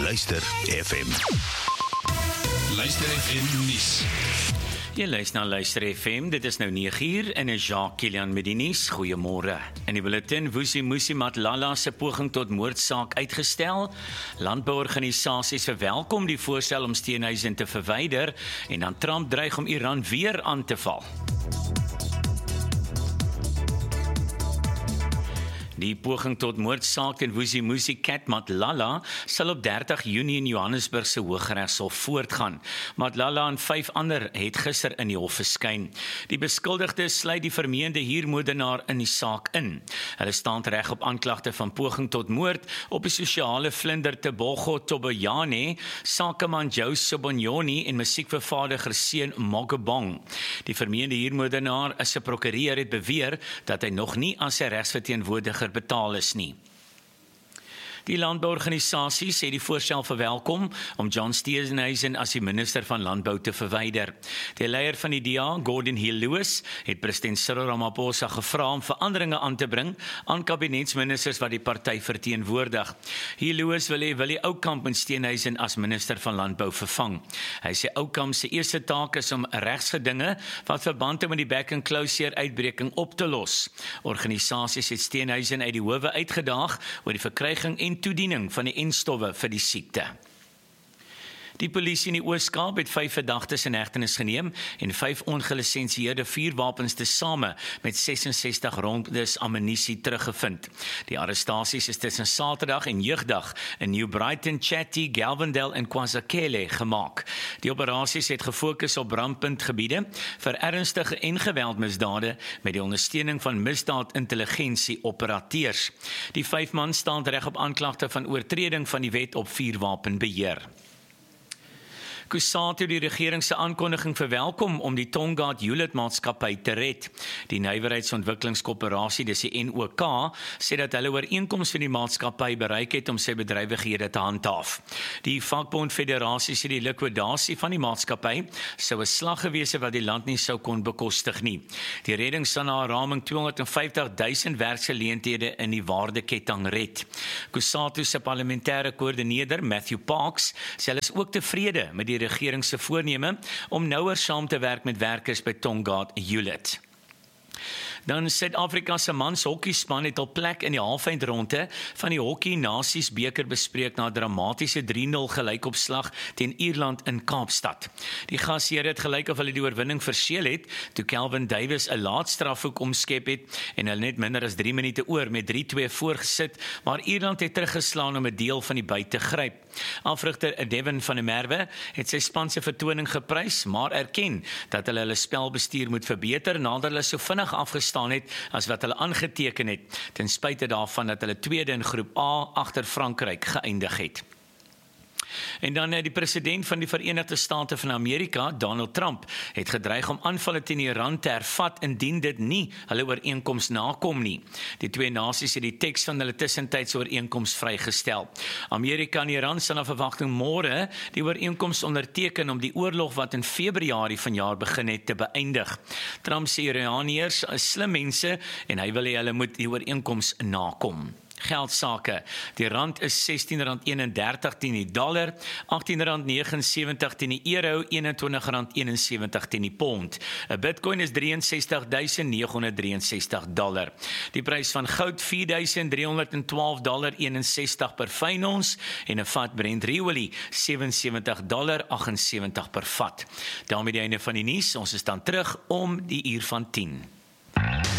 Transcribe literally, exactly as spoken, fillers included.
Luister F M. Luister F M nuus. Jy luister na Luister F M, dit is nou nege uur en is Jacques Kilian met die nuus. Goeiemôre. In die bulletin, Vusi Musi Matlala se poging tot moordsaak uitgestel. Landbouorganisasies verwelkom die voorstel om steenhuise te verwyder en dan Trump dreig om Iran weer aan te val. Die poging tot moordsaak teen Vusi Musi Matlala sal op dertig Junie in Johannesburg se Hooggeregshof voortgaan. Matlala en vyf ander het gister in die hof verskyn. Die beskuldigdes sluit die vermeende huurmoordenaar in die saak in. Hulle staan reg op aanklagte van poging tot moord op die sosiale vlinder Tebogo Toboyane, sakeman Joe Sobonyoni en musiekvervaardiger seun Mogobong. Die vermeende huurmoordenaar is 'n prokureur het beweer dat hy nog nie as 'n regsverteenwoordiger betaal is nie. Die landbouorganisasie sê die voorstel verwelkom om John Steenhuisen as die minister van Landbou te verwyder. Die leier van die D A, Gordon Hill Lewis, het president Cyril Ramaphosa gevra om veranderinge aan te bring aan kabinetsministers wat die party verteenwoordig. Hill Lewis wil hê Willie Oukamp en Steenhuisen as minister van Landbou vervang. Hy sê Oukamp se eerste taak is om regsgedinge wat verband hou met die back and closure uitbreking op te los. Organisasies het Steenhuisen uit die howe uitgedaag oor die verkryging en toediening van die enstowwe vir die siekte. Die polisie in die Oos-Kaap het vyf verdagtes in hegtenis geneem en vyf ongelisensieerde vuurwapens tesame met ses en sestig rondes ammunisie teruggevind. Die arrestasies is tussen Saterdag en Jeugdag in New Brighton, Chatty, Galvindale en KwaZulu gemaak. Die operasies het gefokus op brandpuntgebiede vir ernstige en geweldmisdade met die ondersteuning van misdaadintelligensie operateurs. Die vyf man staan reg op aanklagte van oortreding van die wet op vuurwapenbeheer. Kusatu die regering se aankondiging verwelkom om die Tongaat Hewlett maatskappy te red. Die Nywerheidsontwikkelingskoöperasie, dis die N O K, sê dat hulle ooreenkoms van die maatskappy bereik het om sy bedrywighede te handhaaf. Die vakbond federasie sê die likwidasie van die maatskappy sou 'n slag gewees het wat die land nie sou kon bekostig nie. Die redding sal na 'n raming tweehonderdvyftig duisend werksgeleenthede in die waardeketting red. Kusatu se parlementêre koördineerder Matthew Parks sê hulle is ook tevrede met die die regering se voorneme om nouer saam te werk met werkers by Tongaat Hewlett. Dan Suid-Afrika se mans hokkiespan het al plek in die halfeindronde van die Hokkie Nasies beker bespreek na 'n dramatiese drie nul gelykopslag teen Ierland in Kaapstad. Die gasheer het gelyk of hulle die oorwinning verseël het toe Kelvin Davis 'n laat strafhoek omskep het en hulle net minder as drie minute oor met drie twee voorgesit, maar Ierland het teruggeslaan om 'n deel van die byt te gryp. Afrigter Devin van der Merwe het sy span se vertoning geprys, maar erken dat hulle hulle spelbestuur moet verbeter nadat hulle so vinnig afgestaan het as wat hulle aangeteken het, ten spyte daarvan dat hulle tweede in groep A agter Frankryk geëindig het. En dan die president van die Verenigde State van Amerika, Donald Trump, het gedreig om aanvalle teen Iran te hervat indien dit nie hulle ooreenkoms nakom nie. Die twee nasies het die teks van hulle tussentydse ooreenkoms vrygestel. Amerika en Iran sal na verwagting môre die ooreenkoms onderteken om die oorlog wat in Februarie vanjaar begin het te beëindig. Trump sê Iraniërs is slim mense en hy wil hê hulle moet die ooreenkoms nakom. Geldsake. Die rand is sestien rand eenendertig teen die dollar, agttien rand negenensewentig teen die euro, eenentwintig rand eenensewentig teen die pond. 'n Bitcoin is ses drie duisend nege honderd ses drie dollar. Die prys van goud vier duisend drie honderd twaalf komma eenensestig per fyn ons en 'n vat Brent olie sewe ses sewende komma agt ses per vat. Daarmee die einde van die nuus. Ons is dan terug om die uur van tien.